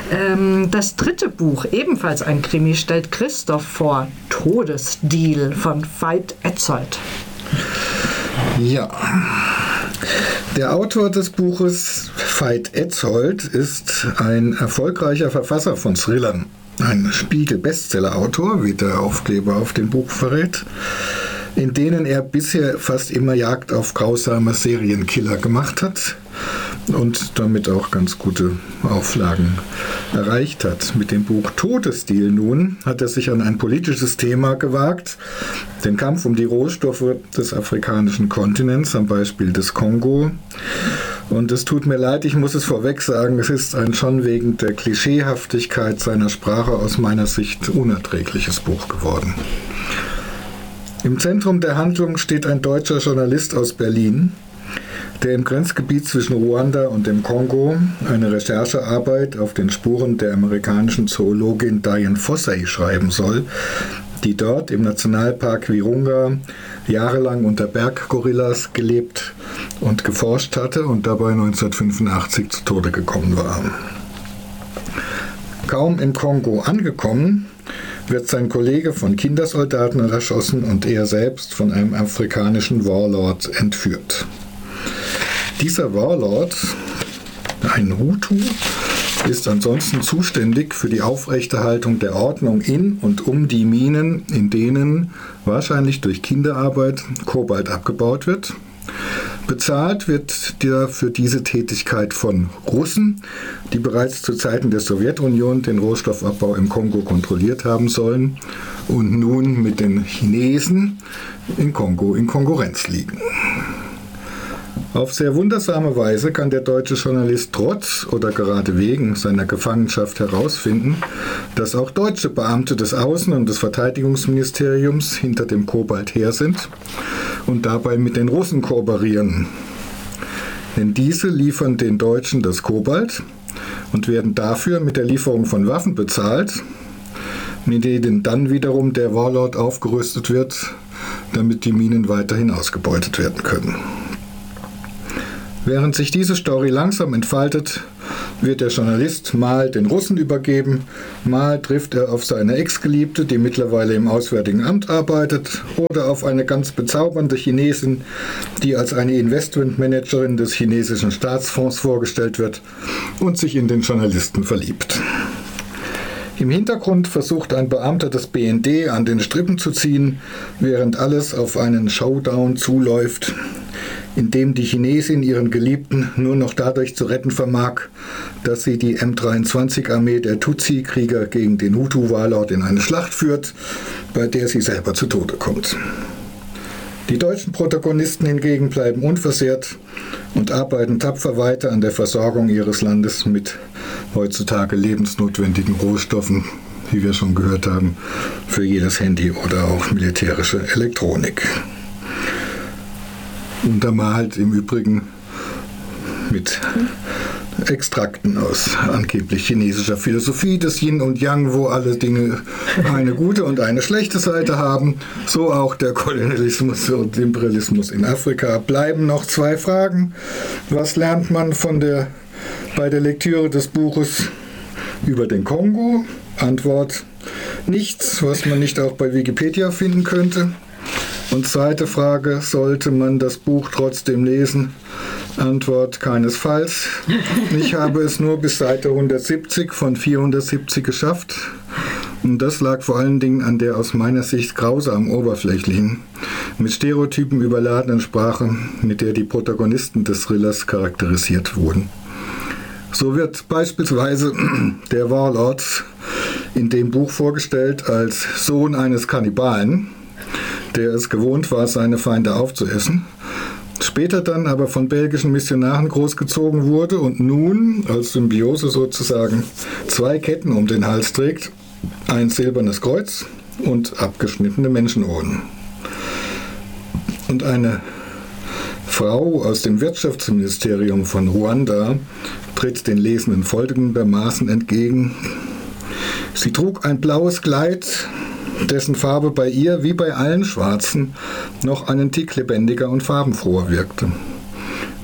Das dritte Buch, ebenfalls ein Krimi, stellt Christoph vor, Todesdeal von Veit Etzold. Ja, der Autor des Buches, Veit Etzold, ist ein erfolgreicher Verfasser von Thrillern. Ein Spiegel-Bestseller-Autor, wie der Aufkleber auf dem Buch verrät, in denen er bisher fast immer Jagd auf grausame Serienkiller gemacht hat und damit auch ganz gute Auflagen erreicht hat. Mit dem Buch Todesdeal nun hat er sich an ein politisches Thema gewagt, den Kampf um die Rohstoffe des afrikanischen Kontinents, am Beispiel des Kongo. Und es tut mir leid, ich muss es vorweg sagen, es ist ein schon wegen der Klischeehaftigkeit seiner Sprache aus meiner Sicht unerträgliches Buch geworden. Im Zentrum der Handlung steht ein deutscher Journalist aus Berlin, der im Grenzgebiet zwischen Ruanda und dem Kongo eine Recherchearbeit auf den Spuren der amerikanischen Zoologin Dian Fossey schreiben soll, die dort im Nationalpark Virunga jahrelang unter Berggorillas gelebt und geforscht hatte und dabei 1985 zu Tode gekommen war. Kaum im Kongo angekommen, wird sein Kollege von Kindersoldaten erschossen und er selbst von einem afrikanischen Warlord entführt. Dieser Warlord, ein Hutu, ist ansonsten zuständig für die Aufrechterhaltung der Ordnung in und um die Minen, in denen wahrscheinlich durch Kinderarbeit Kobalt abgebaut wird. Bezahlt wird der für diese Tätigkeit von Russen, die bereits zu Zeiten der Sowjetunion den Rohstoffabbau im Kongo kontrolliert haben sollen und nun mit den Chinesen im Kongo in Konkurrenz liegen. Auf sehr wundersame Weise kann der deutsche Journalist trotz oder gerade wegen seiner Gefangenschaft herausfinden, dass auch deutsche Beamte des Außen- und des Verteidigungsministeriums hinter dem Kobalt her sind und dabei mit den Russen kooperieren. Denn diese liefern den Deutschen das Kobalt und werden dafür mit der Lieferung von Waffen bezahlt, mit denen dann wiederum der Warlord aufgerüstet wird, damit die Minen weiterhin ausgebeutet werden können. Während sich diese Story langsam entfaltet, wird der Journalist mal den Russen übergeben, mal trifft er auf seine Ex-Geliebte, die mittlerweile im Auswärtigen Amt arbeitet, oder auf eine ganz bezaubernde Chinesin, die als eine Investmentmanagerin des chinesischen Staatsfonds vorgestellt wird und sich in den Journalisten verliebt. Im Hintergrund versucht ein Beamter des BND an den Strippen zu ziehen, während alles auf einen Showdown zuläuft, in dem die Chinesin ihren Geliebten nur noch dadurch zu retten vermag, dass sie die M23-Armee der Tutsi-Krieger gegen den Hutu-Warlord in eine Schlacht führt, bei der sie selber zu Tode kommt. Die deutschen Protagonisten hingegen bleiben unversehrt und arbeiten tapfer weiter an der Versorgung ihres Landes mit heutzutage lebensnotwendigen Rohstoffen, wie wir schon gehört haben, für jedes Handy oder auch militärische Elektronik. Untermalt im Übrigen mit Extrakten aus angeblich chinesischer Philosophie des Yin und Yang, wo alle Dinge eine gute und eine schlechte Seite haben. So auch der Kolonialismus und Imperialismus in Afrika. Bleiben noch zwei Fragen. Was lernt man bei der Lektüre des Buches über den Kongo? Antwort: nichts, was man nicht auch bei Wikipedia finden könnte. Und zweite Frage: sollte man das Buch trotzdem lesen? Antwort: keinesfalls. Ich habe es nur bis Seite 170 von 470 geschafft. Und das lag vor allen Dingen an der aus meiner Sicht grausam oberflächlichen, mit Stereotypen überladenen Sprache, mit der die Protagonisten des Thrillers charakterisiert wurden. So wird beispielsweise der Warlord in dem Buch vorgestellt als Sohn eines Kannibalen, der es gewohnt war, seine Feinde aufzuessen, später dann aber von belgischen Missionaren großgezogen wurde und nun als Symbiose sozusagen zwei Ketten um den Hals trägt, ein silbernes Kreuz und abgeschnittene Menschenohren. Und eine Frau aus dem Wirtschaftsministerium von Ruanda tritt den Lesenden folgendermaßen entgegen: Sie trug ein blaues Kleid, dessen Farbe bei ihr, wie bei allen Schwarzen, noch einen Tick lebendiger und farbenfroher wirkte.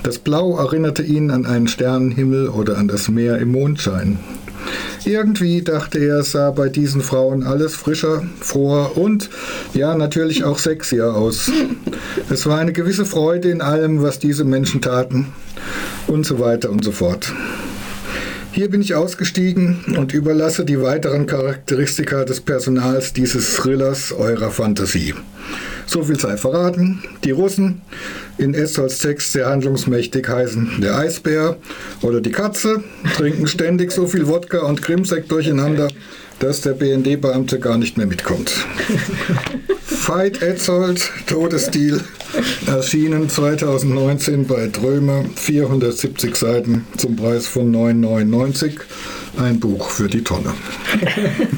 Das Blau erinnerte ihn an einen Sternenhimmel oder an das Meer im Mondschein. Irgendwie, dachte er, sah bei diesen Frauen alles frischer, froher und, ja, natürlich auch sexier aus. Es war eine gewisse Freude in allem, was diese Menschen taten und so weiter und so fort. Hier bin ich ausgestiegen und überlasse die weiteren Charakteristika des Personals dieses Thrillers eurer Fantasie. So viel sei verraten. Die Russen, in Eszolds Text sehr handlungsmächtig, heißen der Eisbär oder die Katze, trinken ständig so viel Wodka und Krimsekt durcheinander, dass der BND-Beamte gar nicht mehr mitkommt. Veit Etzold, Todesdeal, erschienen 2019 bei Drömer, 470 Seiten zum Preis von 9,99, ein Buch für die Tonne.